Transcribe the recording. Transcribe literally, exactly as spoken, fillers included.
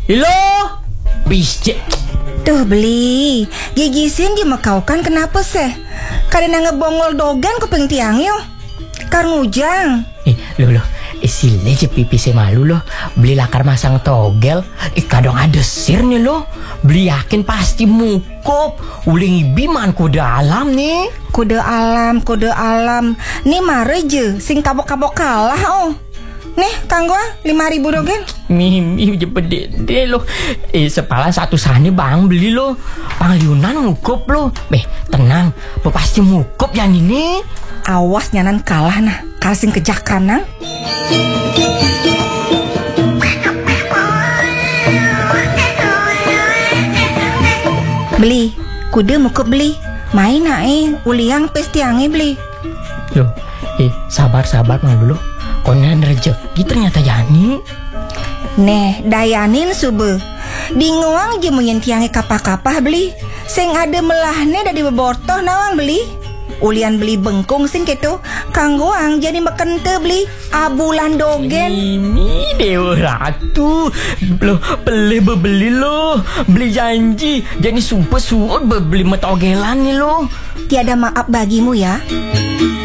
Halo, bisje. Tuh beli, gigisin di Makau kan kenapa seh? Karena ngebongol dogan kuping tiang yo. Karnujang. Eh, lo lo, sile je pipi se malu lo. Beli lakar masang togel. Eh, kadang ada sir nih lo. Beli yakin pasti mukup. Uling biman kuda alam nih. Kuda alam, kuda alam. Nih mare je, sing kabok-kabok kalah oh. Nih, kanggo lima ribu dogen. Mimi je pede lo. Eh, sepalan satu sani bang beli lo. Pangliunan mukup lo. Beh, tenang. Lo pasti mukup yang ini. Awas nyanan kalah nah. Kalsing kejak kanang. Beli, kuda mukup beli. Main nae, uliang pestiange beli. Loh, eh sabar-sabar mang dulu. Konan rezeki ternyata Yani. Neh, dayanin sube. Di ngoang je munyen tiange kapah-kapah beli. Sing ada melahne dari bebortoh nawang beli. Ulian beli bengkung sing gitu. Kanggoang jadi mekente beli abulan dogen. Ini Dewa Ratu. Loh, beli beli lo. Beli janji. Jadi sumpah suut beli metogelan nih lo. Tiada maaf bagimu ya.